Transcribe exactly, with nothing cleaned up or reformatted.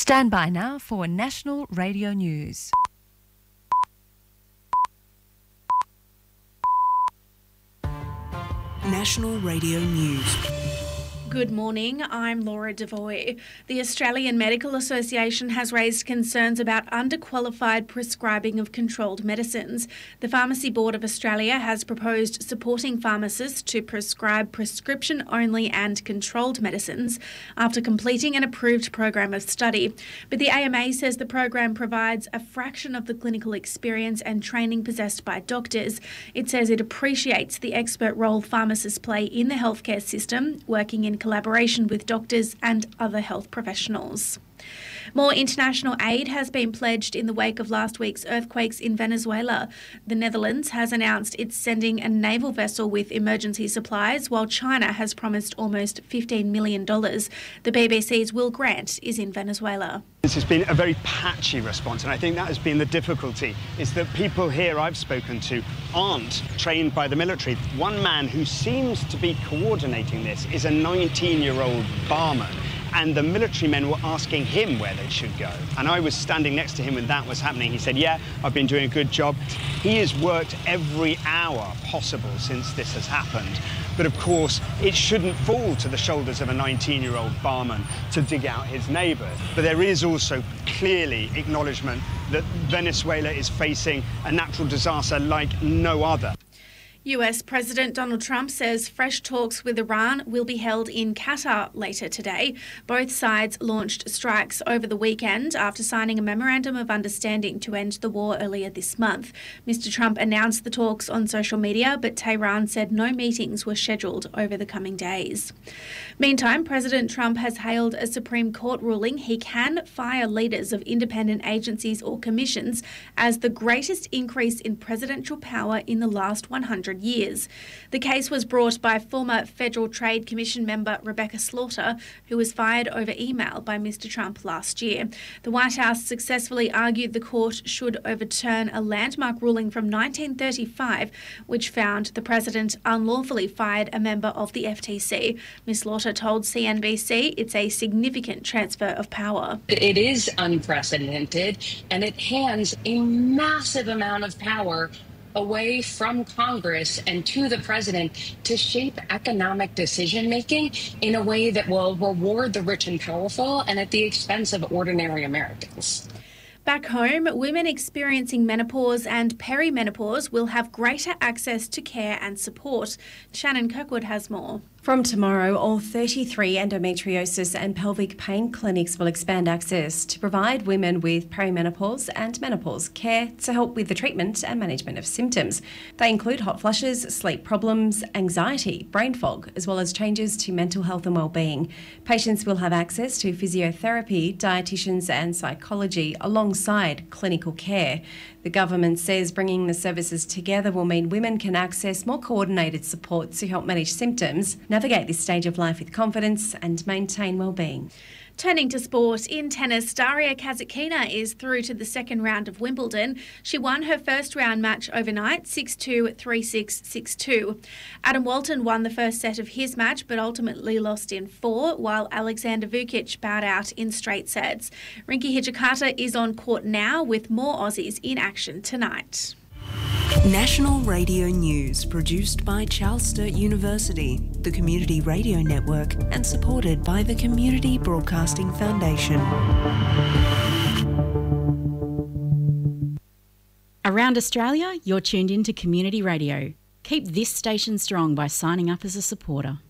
Stand by now for National Radio News. National Radio News. Good morning, I'm Laura Devoy. The Australian Medical Association has raised concerns about underqualified prescribing of controlled medicines. The Pharmacy Board of Australia has proposed supporting pharmacists to prescribe prescription-only and controlled medicines after completing an approved program of study. But the A M A says the program provides a fraction of the clinical experience and training possessed by doctors. It says it appreciates the expert role pharmacists play in the healthcare system, working in collaboration with doctors and other health professionals. More international aid has been pledged in the wake of last week's earthquakes in Venezuela. The Netherlands has announced it's sending a naval vessel with emergency supplies, while China has promised almost fifteen million dollars. The B B C's Will Grant is in Venezuela. This has been a very patchy response, and I think that has been the difficulty, is that people here I've spoken to aren't trained by the military. One man who seems to be coordinating this is a nineteen-year-old barman, and the military men were asking him where they should go. And I was standing next to him when that was happening. He said, yeah, I've been doing a good job. He has worked every hour possible since this has happened. But of course, it shouldn't fall to the shoulders of a nineteen-year-old barman to dig out his neighbours. But there is also clearly acknowledgement that Venezuela is facing a natural disaster like no other. U S President Donald Trump says fresh talks with Iran will be held in Qatar later today. Both sides launched strikes over the weekend after signing a memorandum of understanding to end the war earlier this month. Mister Trump announced the talks on social media, but Tehran said no meetings were scheduled over the coming days. Meantime, President Trump has hailed a Supreme Court ruling he can fire leaders of independent agencies or commissions as the greatest increase in presidential power in the last one hundred years. The case was brought by former Federal Trade Commission member Rebecca Slaughter, who was fired over email by Mister Trump last year. The White House successfully argued the court should overturn a landmark ruling from nineteen thirty-five, which found the president unlawfully fired a member of the F T C. Miz Slaughter told C N B C it's a significant transfer of power. It is unprecedented, and it hands a massive amount of power away from Congress and to the president to shape economic decision-making in a way that will reward the rich and powerful and at the expense of ordinary Americans. Back home, women experiencing menopause and perimenopause will have greater access to care and support. Shannon Kirkwood has more. From tomorrow, all thirty-three endometriosis and pelvic pain clinics will expand access to provide women with perimenopause and menopause care to help with the treatment and management of symptoms. They include hot flushes, sleep problems, anxiety, brain fog, as well as changes to mental health and wellbeing. Patients will have access to physiotherapy, dietitians and psychology alongside clinical care. The government says bringing the services together will mean women can access more coordinated support to help manage symptoms, navigate this stage of life with confidence and maintain well-being. Turning to sport, in tennis, Daria Kasatkina is through to the second round of Wimbledon. She won her first round match overnight, six two, three six, six two. Adam Walton won the first set of his match but ultimately lost in four, while Alexander Vukic bowed out in straight sets. Rinky Hijikata is on court now with more Aussies in action tonight. National Radio News, produced by Charles Sturt University, the Community Radio Network, and supported by the Community Broadcasting Foundation. Around Australia, you're tuned in to Community Radio. Keep this station strong by signing up as a supporter.